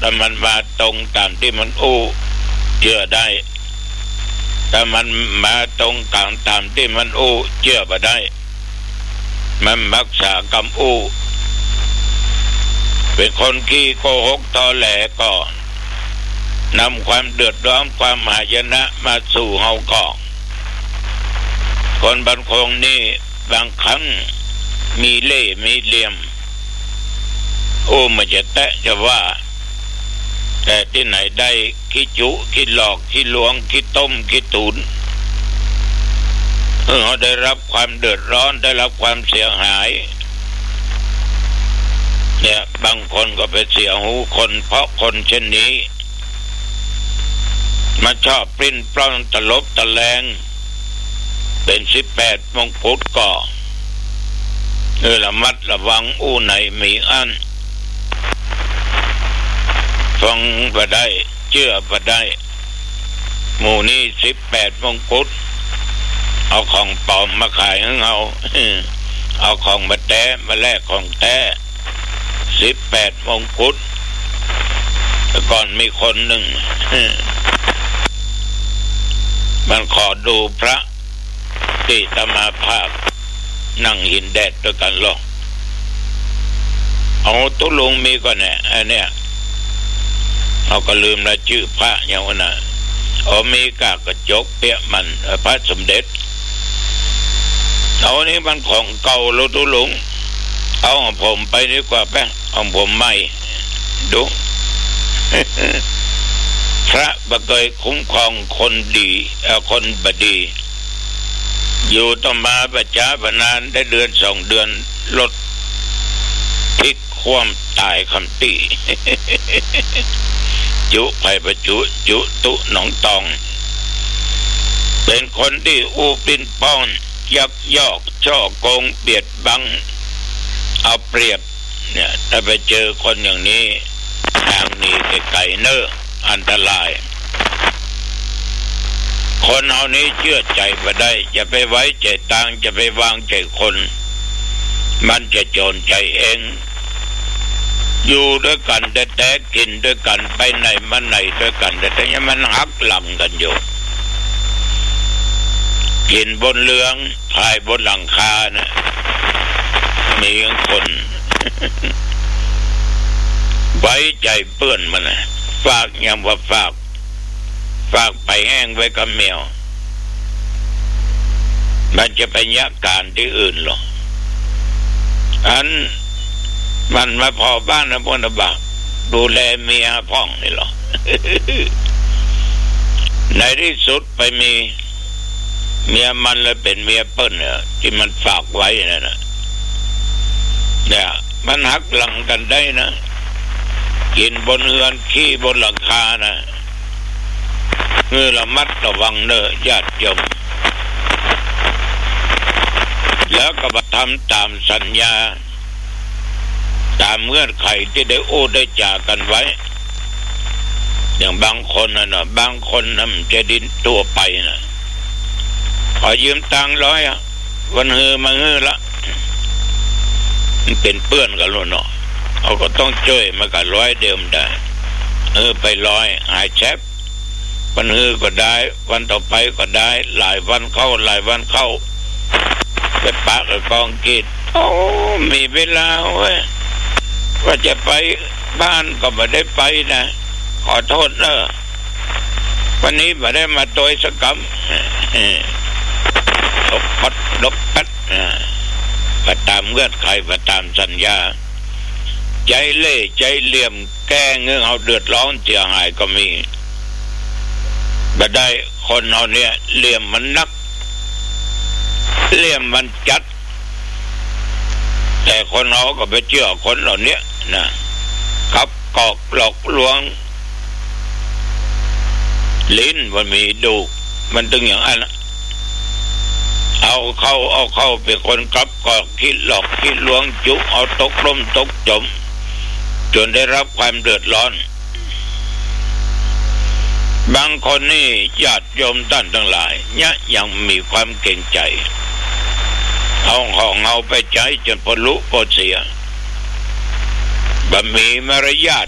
ามันมาตรงตามที่มันอู้เชื่อได้ถ้ามันมาตรงกลางตามที่มันอู้เชื่อบ่ได้มันมักษากรรมอู้เป็นคนขี้โกหกตอแหลก็นำความเดือดร้อนความหายนะมาสู่เฮาก่อนคนบางคนนี่บางครั้งมีเล่ห์มีเหลี่ยมมันจะแตะจะว่าแต่ที่ไหนได้ขี้จุขี้หลอกขี้ลวงขี้ต้มขี้ตุนเขาได้รับความเดือดร้อนได้รับความเสียหายเนี่ยบางคนก็ไปเสียหูคนเพราะคนเช่นนี้มาชอบปลิ้นปล้อนตลบตะแลงเป็น18มงกุฎก่อระมัดระวังอู้ไหนมีอันฟังบ่ได้เชื่อบ่ได้หมู่นี้18มงกุฎเอาของปลอมมาขายให้เราเอาของมาแท้มาแลกของแท้18มงกุฎแต่ก่อนมีคนหนึ่งมันขอดูพระที่ตมาภาพนั่งหินแดดด้วยกันหรอกเอาตุลุงมีก่อนเนี่ยอันเนี้ยเราก็ลืมละชื่อพระอย่างนั้นนะมีกากระจกเปียมันพระสมเด็จเอานี้มันของเก่าโลตุลุงเอาของผมไปดีกว่าแป๊ะของผมไม่ดู พระบ่เคยคุ้มครองคนดีคนบดีอยู่ต่อมาประชาพนานได้เดือน2 เดือนลดพลิกความตายคำตี จุไผ่ประจุตุหนองตองเป็นคนที่อู้ปินป้อนยักยอกช่อโกงเบียดบังเอาเปรียบเนี่ยถ้าไปเจอคนอย่างนี้ทางนี้ไกลๆเนอะอันตรายคนเอานี้เชื่อใจบ่ได้จะไปไว้ใจต่างจะไปวางใจคนมันจะโจรใจเองอยู่ด้วยกันแต่กินด้วยกันไปไหนมาไหนด้วยกันแต่ยังมันหักหลังกันอยู่กินบนเรืองพายบนหลังคานะมีคน ไว้ใจเปื้อนมันนะฝากยังว่าฝากไปแห้งไว้กับแมวมันจะไปยักการที่อื่นหรอกอันมันมาพอบ้านนะพนบาดูแลเมียพ่องนี่หรอ ในที่สุดไปมีเมียมันเลยเป็นเมียเปิ้ลเนี่ยที่มันฝากไว้นั่นนะเนี่ยมันหักหลังกันได้นะกินบนเรือนขี้บนหลังคานะระมัดระวังเนอะญาติโยมแล้วก็ทำตามสัญญาตามเงื่อนไขที่ได้โอ้ได้จากกันไว้อย่างบางคนนะบางคนนำจะดินตัวไปนะขอยืมตังค์100วันฮือมาฮือละมันเป็นเปื้อนกันแล้วเนาะเขาก็ต้องช่วยมากับ100เดิมได้ไป100หายแชบวันฮือก็ได้วันต่อไปก็ได้หลายวันเข้าไปปะกับกองกิจมีเวลาเว้ยว่าจะไปบ้านก็ไม่ได้ไปนะขอโทษเนอะวันนี้ไม่ได้มาตัวสักคำลบปัดก็ตามเงื่อนไขก็ตามสัญญาใจเล่ใจเหลี่ยมแก้เงื่อนเอาเดือดร้อนเสียหายก็มีบ่ได้คนเอาเนี่ยเหลี่ยมมันนักเหลี่ยมมันจัดแต่คนเอาก็ไปเชื่อคนเหล่านี้นะครับกอกหลอกลวงลิ้นมันมีดูมันตึงอย่างนั้นเอาเข้าเป็นคนกับกอกคิดหลอกคิดลวงจุเอาตกล้มตกจมจนได้รับความเดือดร้อนบางคนนี่ญาติโยมท่านทั้งหลายเนี่ยยังมีความเก่งใจเอาของเอาไปใช้จนพลุพอเสียบ่มีมารยาท